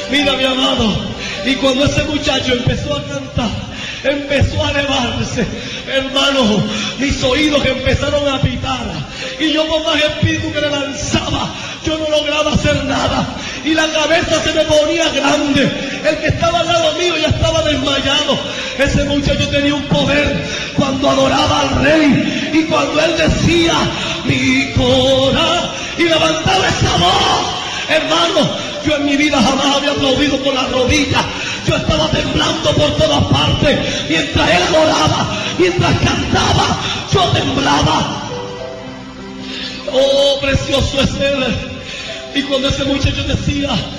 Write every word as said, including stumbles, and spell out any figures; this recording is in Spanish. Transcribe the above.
Mira, mi amado, y cuando ese muchacho empezó a cantar, empezó a elevarse, hermano, mis oídos empezaron a pitar, y yo con más espíritu que le lanzaba, yo no lograba hacer nada, y la cabeza se me ponía grande. El que estaba al lado mío ya estaba desmayado. Ese muchacho tenía un poder cuando adoraba al rey, y cuando él decía mi corazón y levantaba esa voz, hermano, yo en mi vida jamás había aplaudido con las rodillas. Yo estaba temblando por todas partes. Mientras él adoraba, mientras cantaba, yo temblaba. Oh, precioso es él. Y cuando ese muchacho decía